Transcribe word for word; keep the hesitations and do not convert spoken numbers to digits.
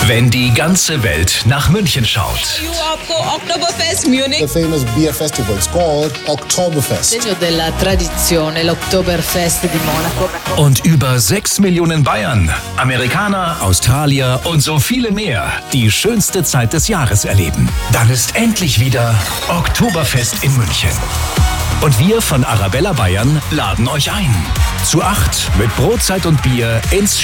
Wenn die ganze Welt nach München schaut. Oktoberfest Munich. The famous beer festival is called Oktoberfest. Segno della tradizione, l'Oktoberfest di Monaco. Und über sechs Millionen Bayern, Amerikaner, Australier und so viele mehr die schönste Zeit des Jahres erleben. Dann ist endlich wieder Oktoberfest in München. Und wir von Arabella Bayern laden euch ein. Zu acht mit Brotzeit und Bier ins